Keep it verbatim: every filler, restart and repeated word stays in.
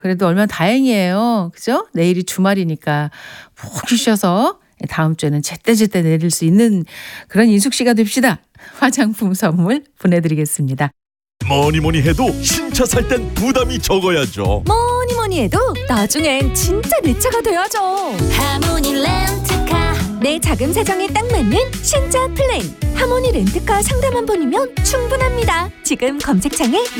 그래도 얼마나 다행이에요. 그죠? 내일이 주말이니까 푹 쉬셔서 다음 주에는 제때제때 내릴 수 있는 그런 인숙 씨가 됩시다. 화장품 선물 보내드리겠습니다. 뭐니 뭐니 해도 신차 살 땐 부담이 적어야죠. 뭐니 뭐니 해도 나중엔 진짜 내 차가 돼야죠. 하모니 렌트카. 내 작은 사정에 딱 맞는 신차 플랜. 하모니 렌트카 상담 한 번이면 충분합니다. 지금 검색창에